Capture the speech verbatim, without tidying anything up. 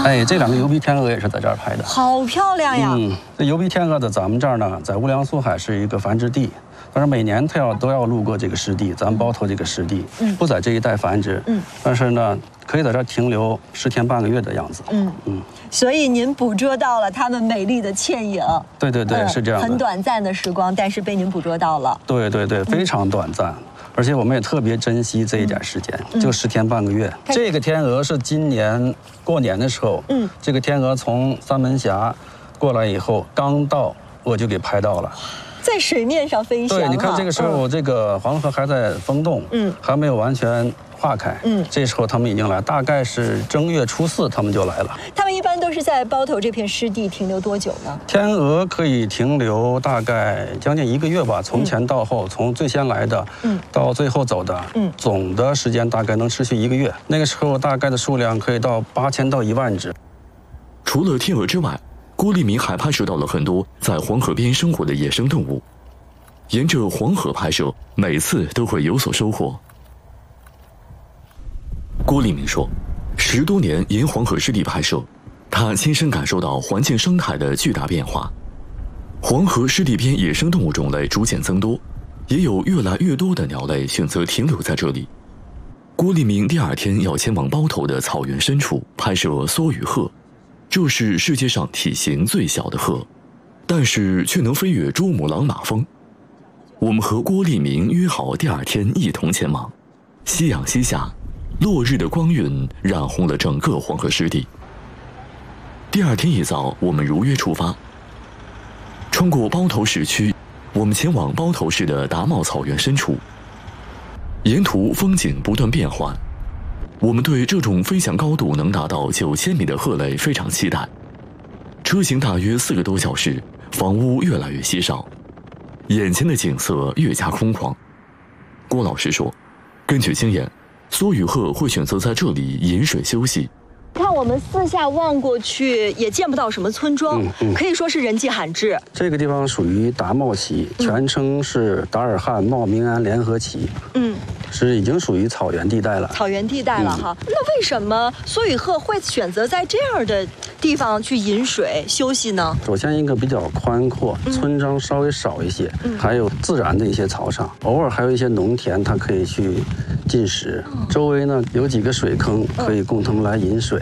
哎，这两个油鼻天鹅也是在这儿拍的， 好漂亮呀！ 嗯，这油鼻天鹅在咱们这儿呢，在乌梁苏海是一个繁殖地。 但是每年它要都要路过这个湿地，咱们包头这个湿地，嗯，不在这一带繁殖，嗯，但是呢，可以在这儿停留十天半个月的样子，嗯嗯，所以您捕捉到了它们美丽的倩影， 对对对，是这样的， 很短暂的时光，但是被您捕捉到了， 对对对，非常短暂，而且我们也特别珍惜这一点时间，就十天半个月。这个天鹅是今年过年的时候，嗯，这个天鹅从三门峡过来以后，刚到我就给拍到了。 在水面上飞翔。 对，你看这个时候，这个黄河还在封冻，嗯，还没有完全化开，嗯，这时候他们已经来，大概是正月初四他们就来了。 他们一般都是在包头这片湿地停留多久呢？ 天鹅可以停留大概将近一个月吧，从前到后，从最先来的，嗯，到最后走的，嗯，总的时间大概能持续一个月。那个时候大概的数量可以到八千到一万只。 除了天鹅之外， 郭立明还拍摄到了很多在黄河边生活的野生动物。沿着黄河拍摄，每次都会有所收获。郭立明说，十多年沿黄河湿地拍摄，他亲身感受到环境生态的巨大变化。黄河湿地边野生动物种类逐渐增多，也有越来越多的鸟类选择停留在这里。郭立明第二天要前往包头的草原深处拍摄梭羽鹤。 这是世界上体型最小的鹤，但是却能飞越珠穆朗玛峰。我们和郭立明约好第二天一同前往。夕阳西下，落日的光晕染红了整个黄河湿地。第二天一早，我们如约出发，穿过包头市区，我们前往包头市的达茂草原深处。沿途风景不断变换。 我们对这种飞翔高度能达到九千米的鹤类非常期待。车行大约四个多小时，房屋越来越稀少，眼前的景色越加空旷。郭老师说，根据经验，梭羽鹤会选择在这里饮水休息。 看，我们四下望过去也见不到什么村庄，嗯嗯、可以说是人迹罕至。 这个地方属于达茂旗，全称是达尔汉茂明安联合旗。嗯，是已经属于草原地带了。 草原地带了哈。嗯、那为什么梭羽鹤会选择在这样的地方去饮水休息呢？ 首先，一个比较宽阔，村庄稍微少一些，嗯、还有自然的一些草场，偶尔还有一些农田，它可以去进食。嗯、周围呢有几个水坑，可以供他们来饮水。